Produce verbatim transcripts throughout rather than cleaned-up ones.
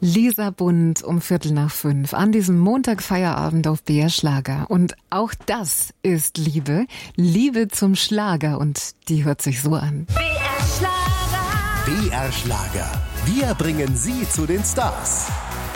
Lisa Bund um Viertel nach fünf an diesem Montagfeierabend auf B R Schlager. Und auch das ist Liebe. Liebe zum Schlager. Und die hört sich so an. B R Schlager. B R Schlager. Wir bringen Sie zu den Stars.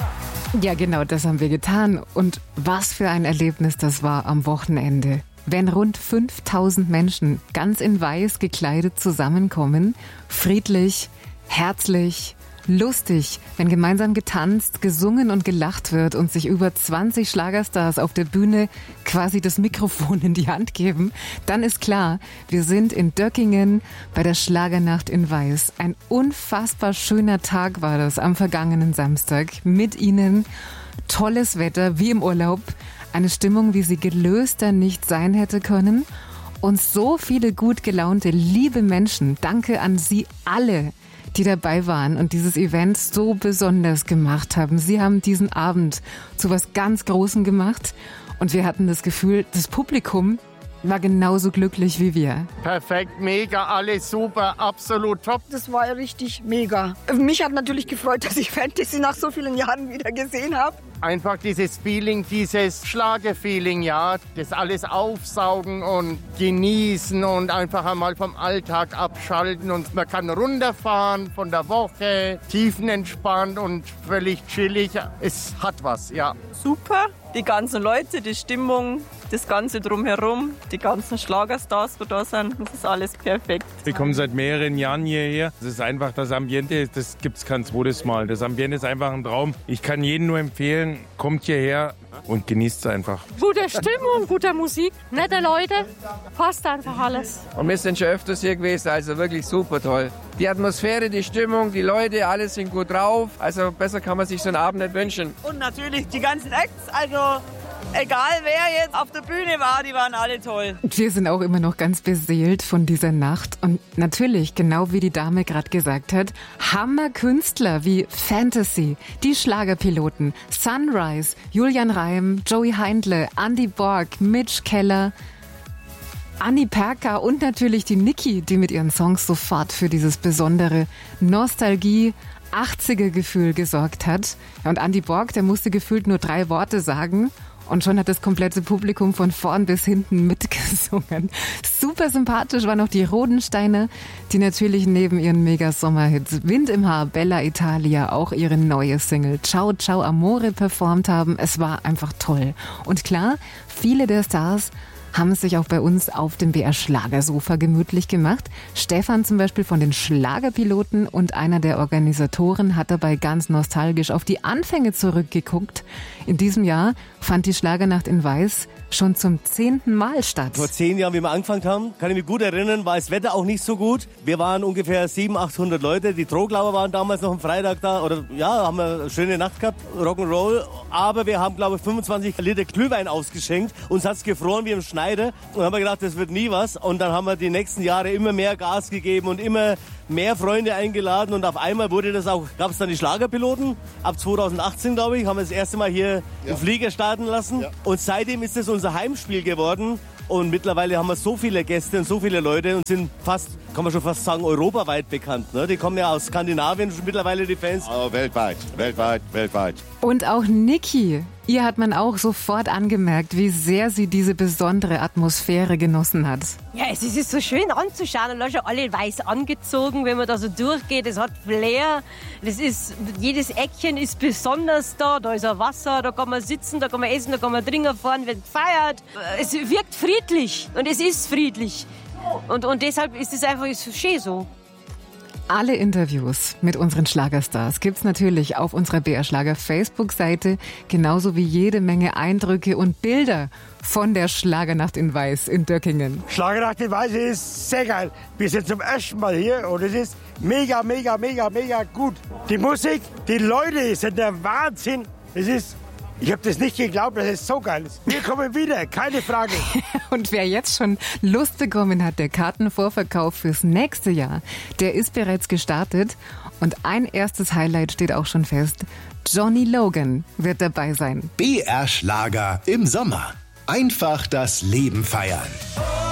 Ja, genau, das haben wir getan. Und was für ein Erlebnis das war am Wochenende. Wenn rund fünftausend Menschen ganz in weiß gekleidet zusammenkommen, friedlich, herzlich, lustig, wenn gemeinsam getanzt, gesungen und gelacht wird und sich über zwanzig Schlagerstars auf der Bühne quasi das Mikrofon in die Hand geben, dann ist klar, wir sind in Döckingen bei der Schlagernacht in Weiß. Ein unfassbar schöner Tag war das am vergangenen Samstag. Mit Ihnen tolles Wetter, wie im Urlaub, eine Stimmung, wie sie gelöster nicht sein hätte können und so viele gut gelaunte, liebe Menschen. Danke an Sie alle, die dabei waren und dieses Event so besonders gemacht haben. Sie haben diesen Abend zu was ganz Großem gemacht und wir hatten das Gefühl, das Publikum war genauso glücklich wie wir. Perfekt, mega, alles super, absolut top. Das war ja richtig mega. Mich hat natürlich gefreut, dass ich Fantasy nach so vielen Jahren wieder gesehen habe. Einfach dieses Feeling, dieses Schlagerfeeling, ja, das alles aufsaugen und genießen und einfach einmal vom Alltag abschalten und man kann runterfahren von der Woche, tiefenentspannt und völlig chillig. Es hat was, ja. Super, die ganzen Leute, die Stimmung, das Ganze drumherum, die ganzen Schlagerstars, die da sind, das ist alles perfekt. Wir kommen seit mehreren Jahren hierher. Das ist einfach das Ambiente, das gibt es kein zweites Mal. Das Ambiente ist einfach ein Traum. Ich kann jedem nur empfehlen, kommt hierher und genießt es einfach. Gute Stimmung, gute Musik, nette Leute, passt einfach alles. Und wir sind schon öfters hier gewesen, also wirklich super toll. Die Atmosphäre, die Stimmung, die Leute, alle sind gut drauf. Also besser kann man sich so einen Abend nicht wünschen. Und natürlich die ganzen Acts, also egal wer jetzt auf der Bühne war, die waren alle toll. Wir sind auch immer noch ganz beseelt von dieser Nacht. Und natürlich, genau wie die Dame gerade gesagt hat, Hammerkünstler wie Fantasy, die Schlagerpiloten, Sunrise, Julian Reim, Joey Heindle, Andy Borg, Mitch Keller, Anni Perka und natürlich die Niki, die mit ihren Songs sofort für dieses besondere Nostalgie achtziger-Gefühl gesorgt hat. Ja, und Andy Borg, der musste gefühlt nur drei Worte sagen und schon hat das komplette Publikum von vorn bis hinten mitgesungen. Super sympathisch waren auch die Rodensteiner, die natürlich neben ihren Mega-Sommerhits Wind im Haar, Bella Italia auch ihre neue Single Ciao Ciao Amore performt haben. Es war einfach toll. Und klar, viele der Stars haben es sich auch bei uns auf dem B R Schlagersofa gemütlich gemacht. Stefan zum Beispiel von den Schlagerpiloten und einer der Organisatoren hat dabei ganz nostalgisch auf die Anfänge zurückgeguckt. In diesem Jahr fand die Schlagernacht in Weiß schon zum zehnten Mal statt. Vor zehn Jahren, wie wir angefangen haben, kann ich mich gut erinnern, war das Wetter auch nicht so gut. Wir waren ungefähr siebenhundert, achthundert Leute. Die Troglauer waren damals noch am Freitag da. Oder ja, haben wir eine schöne Nacht gehabt, Rock'n'Roll. Aber wir haben, glaube ich, fünfundzwanzig Liter Glühwein ausgeschenkt. Uns hat's gefroren wie im Schneider. Und haben wir gedacht, das wird nie was. Und dann haben wir die nächsten Jahre immer mehr Gas gegeben und immer mehr Freunde eingeladen. Und auf einmal wurde das auch, gab es dann die Schlagerpiloten. Ab zweitausendachtzehn, glaube ich, haben wir das erste Mal hier ja. einen Flieger starten lassen. Ja. Und seitdem ist es unser Heimspiel geworden. Und mittlerweile haben wir so viele Gäste und so viele Leute und sind fast, kann man schon fast sagen, europaweit bekannt. Ne? Die kommen ja aus Skandinavien schon mittlerweile, die Fans. Oh, weltweit, weltweit, weltweit. Und auch Niki, ihr hat man auch sofort angemerkt, wie sehr sie diese besondere Atmosphäre genossen hat. Ja, es ist so schön anzuschauen und da schon alle weiß angezogen, wenn man da so durchgeht. Es hat Flair, das ist, jedes Eckchen ist besonders da. Da ist ein Wasser, da kann man sitzen, da kann man essen, da kann man trinken, fahren, wird gefeiert. Es wirkt friedlich und es ist friedlich. Und, und deshalb ist es einfach ist schön so. Alle Interviews mit unseren Schlagerstars gibt's natürlich auf unserer B R Schlager Facebook-Seite, genauso wie jede Menge Eindrücke und Bilder von der Schlagernacht in Weiß in Döckingen. Schlagernacht in Weiß ist sehr geil. Wir sind zum ersten Mal hier und es ist mega, mega, mega, mega gut. Die Musik, die Leute sind der Wahnsinn. Es ist Ich habe das nicht geglaubt, dass es so geil ist. Wir kommen wieder, keine Frage. Und wer jetzt schon Lust bekommen hat, der Kartenvorverkauf fürs nächste Jahr, der ist bereits gestartet. Und ein erstes Highlight steht auch schon fest. Johnny Logan wird dabei sein. B R Schlager im Sommer. Einfach das Leben feiern.